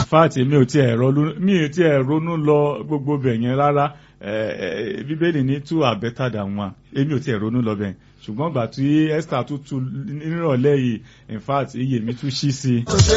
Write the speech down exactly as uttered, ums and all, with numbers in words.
fact èmi ò tiẹ̀ ronú mi ò tiẹ̀ ronú lọ gbogbo bẹ̀ yẹn rárá bíbélì ní two are better than one èmi ò tiẹ̀ ronú lọ bẹ̀ ṣùgbọ́n gbà tí Esther tún tu nírọ̀lẹ́ yìí in fact iye mi tún ṣí sí i.